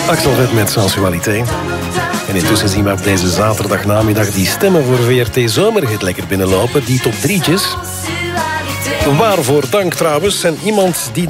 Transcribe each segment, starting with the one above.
Axel Vet met Sensualiteit. En intussen zien we op deze zaterdagnamiddag die stemmen voor VRT Zomerhit lekker binnenlopen. Die top 3'tjes. Waarvoor dank trouwens. En iemand die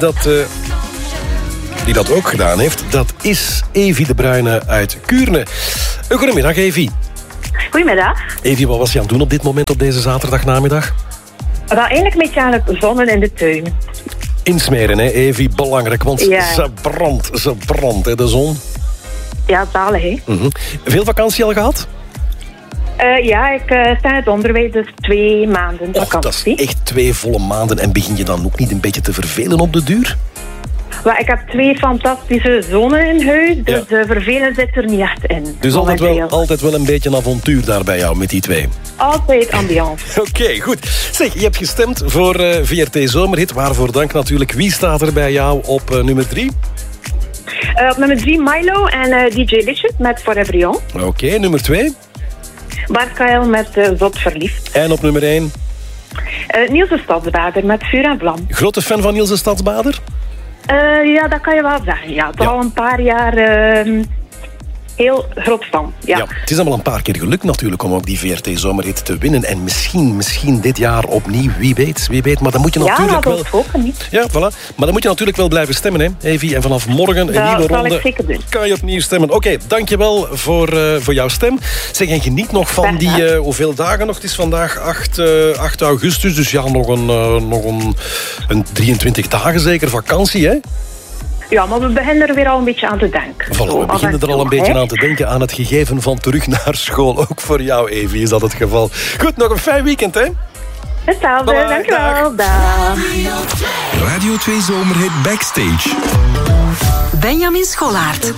dat ook gedaan heeft, dat is Evie de Bruyne uit Kuurne. Goedemiddag, Evie. Goedemiddag. Evie, wat was je aan het doen op dit moment op deze zaterdagnamiddag? Wel, eigenlijk een beetje aan het zonnen in de tuin. Insmeren, hè, Evie, belangrijk, want ze brandt, hè, de zon. Ja, zalig, hè. Mm-hmm. Veel vakantie al gehad? Ja, ik sta in het onderwijs, dus 2 maanden vakantie. Dat is echt 2 volle maanden. En begin je dan ook niet een beetje te vervelen op de duur? Well, ik heb 2 fantastische zonen in huis, dus vervelen zit er niet echt in. Dus altijd wel een beetje een avontuur daar bij jou met die 2? Altijd ambiance. Oké, goed. Zeg, je hebt gestemd voor VRT Zomerhit. Waarvoor dank natuurlijk. Wie staat er bij jou op nummer 3? Op nummer 3 Milo en DJ Licious met Forever Young. Oké, nummer 2? Bart Kael met Zot Verliefd. En op nummer 1? Niels de Stadsbader met Vuur en Vlam. Grote fan van Niels de Stadsbader? Ja, dat kan je wel zeggen. Ja, toch al een paar jaar heel groot fan. Ja. Het is allemaal een paar keer gelukt natuurlijk om ook die VRT Zomerhit te winnen. En misschien dit jaar opnieuw, wie weet. Maar dan moet je natuurlijk wel... niet. Ja, voilà. Maar dan moet je natuurlijk wel blijven stemmen, hè, Evie. En vanaf morgen een nieuwe ronde kan je opnieuw stemmen. Oké, dankjewel voor jouw stem. Zeg, en geniet nog van die... hoeveel dagen nog? Het is vandaag 8 augustus, dus ja, nog een 23 dagen zeker vakantie, hè? Ja, maar we beginnen er weer al een beetje aan te denken. Voilà, we beginnen er al een beetje aan te denken aan het gegeven van terug naar school. Ook voor jou, Evie, is dat het geval. Goed, nog een fijn weekend, hè? Hetzelfde, dankjewel. Dag. Radio 2 Zomerhit Backstage. Benjamin Scholaert.